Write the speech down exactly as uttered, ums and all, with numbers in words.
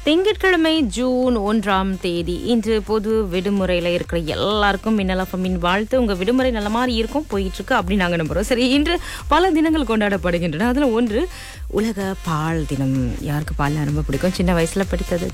திங்கட்கிழமை ஜூன் ஒன்றாம் தேதி இன்று பொது விடுமுறையில இருக்கிற எல்லாருக்கும் மின்னலஃபமின் வாழ்த்து. உங்க விடுமுறை நல்ல மாதிரி இருக்கும், போயிட்டு இருக்கு அப்படின்னு நாங்க நம்புறோம். சரி, இன்று பல தினங்கள் கொண்டாடப்படுகின்றன. அதுல ஒன்று உலக பால் தினம். யாருக்கு பால் ரொம்ப பிடிக்கும்? சின்ன வயசுல படித்தது